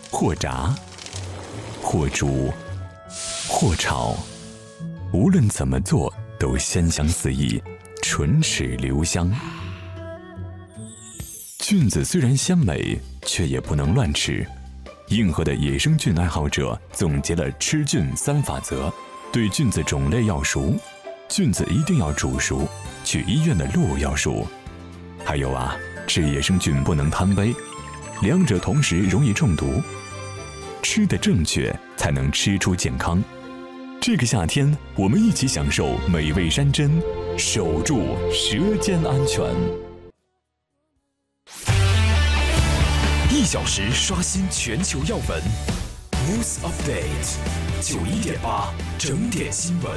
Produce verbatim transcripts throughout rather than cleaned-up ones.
或炸，或煮，或炒，无论怎么做都鲜香四溢，唇齿留香。菌子虽然鲜美，却也不能乱吃。硬核的野生菌爱好者总结了吃菌三法则：对菌子种类要熟，菌子一定要煮熟，去医院的路要熟。还有啊，吃野生菌不能贪杯，两者同时容易中毒。吃得正确，才能吃出健康。这个夏天，我们一起享受美味山珍，守住舌尖安全。 一小时刷新全球要闻 ，News Update， 九一点八整点新闻。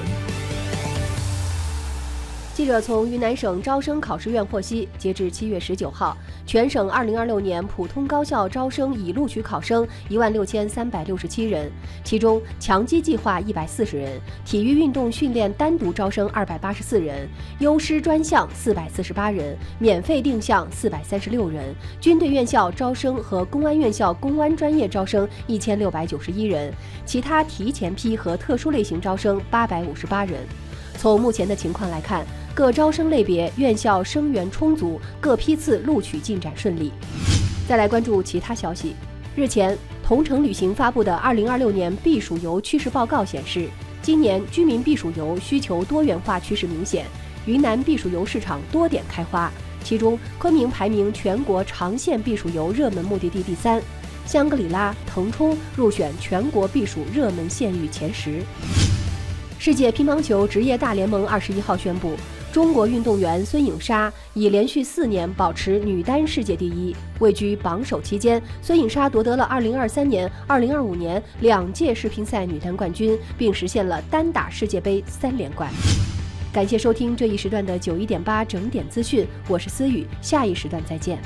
记者从云南省招生考试院获悉，截至七月十九号，全省二零二六年普通高校招生已录取考生一万六千三百六十七人，其中强基计划一百四十人，体育运动训练单独招生二百八十四人，优师专项四百四十八人，免费定向四百三十六人，军队院校招生和公安院校公安专业招生一千六百九十一人，其他提前批和特殊类型招生八百五十八人。从目前的情况来看，各招生类别院校生源充足，各批次录取进展顺利。再来关注其他消息。日前，同程旅行发布的二零二六年避暑游趋势报告显示，今年居民避暑游需求多元化趋势明显，云南避暑游市场多点开花。其中，昆明排名全国长线避暑游热门目的地第三，香格里拉、腾冲入选全国避暑热门县域前十。世界乒乓球职业大联盟二十一号宣布，中国运动员孙颖莎已连续四年保持女单世界第一，位居榜首期间。孙颖莎夺得了二零二三年、二零二五年两届世乒赛女单冠军，并实现了单打世界杯三连冠。感谢收听这一时段的九一点八整点资讯，我是思雨，下一时段再见。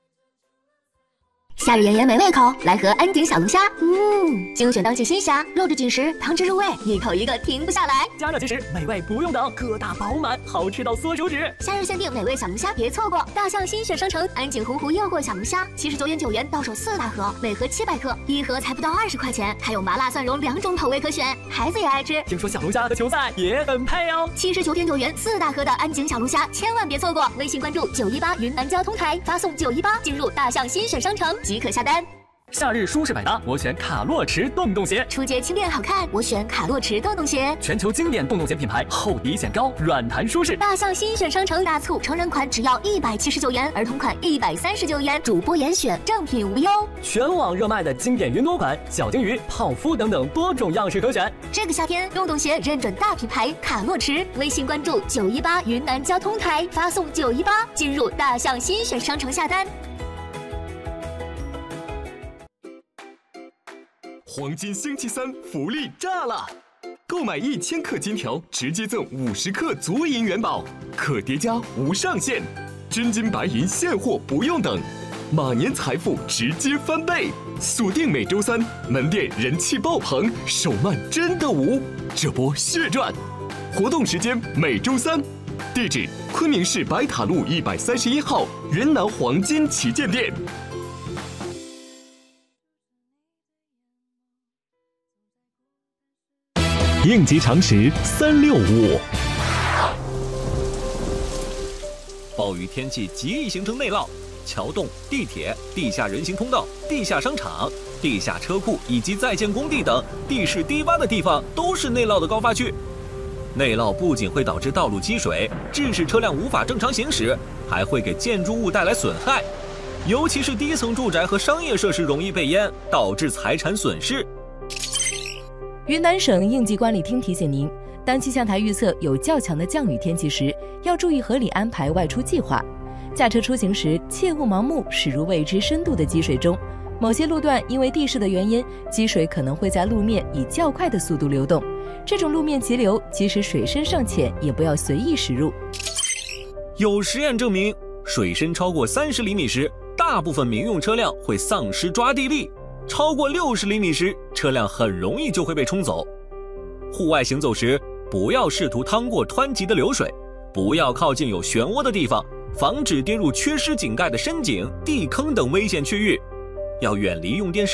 夏日炎炎美胃口，来盒安鼎小龙虾。嗯，精选当季新虾，肉质紧实，汤汁入味，一口一个停不下来。 加热即食，美味不用等，个大饱满，好吃到缩手指。 夏日限定美味小龙虾，别错过！大象新选商城安井洪湖诱惑小龙虾，七十九点九元到手四大盒，每盒七百克，一盒才不到二十块钱，还有麻辣蒜蓉两种口味可选，孩子也爱吃。 听说小龙虾和球赛也很配哦。 七十九点九元四大盒的安井小龙虾，千万别错过！微信关注九一八云南交通台，发送九一八进入大象新选商城即可下单。 夏日舒适百搭，我选卡洛驰洞洞鞋。 出街轻便好看，我选卡洛驰洞洞鞋。 全球经典洞洞鞋品牌，厚底显高，软弹舒适。 大象新选商城大促，成人款只要一百七十九元，儿童款一百三十九元，主播严选，正品无忧。 全网热卖的经典云朵款、小金鱼、泡芙等等多种样式可选。 这个夏天，洞洞鞋认准大品牌卡洛驰，微信关注九一八云南交通台，发送九一八进入大象新选商城下单。 黄金星期三福利炸了！购买一千克金条，直接赠五十克足银元宝，可叠加无上限，真金白银现货不用等，马年财富直接翻倍！锁定每周三，门店人气爆棚，手慢真的无，这波血赚！活动时间每周三，地址昆明市白塔路一百三十一号云南黄金旗舰店。 应急常识三六五。 暴雨天气极易形成内涝，桥洞、地铁、地下人行通道、地下商场、地下车库以及在建工地等地势低洼的地方都是内涝的高发区。内涝不仅会导致道路积水，致使车辆无法正常行驶，还会给建筑物带来损害，尤其是低层住宅和商业设施容易被淹，导致财产损失。 云南省应急管理厅提醒您，当气象台预测有较强的降雨天气时，要注意合理安排外出计划。驾车出行时，切勿盲目驶入未知深度的积水中。某些路段因为地势的原因，积水可能会在路面以较快的速度流动。这种路面急流，即使水深尚浅，也不要随意驶入。 有实验证明，水深超过三十厘米时，大部分民用车辆会丧失抓地力。超过六十厘米时，车辆很容易就会被冲走。户外行走时，不要试图趟过湍急的流水，不要靠近有漩涡的地方，防止跌入缺失井盖的深井、地坑等危险区域。要远离用电设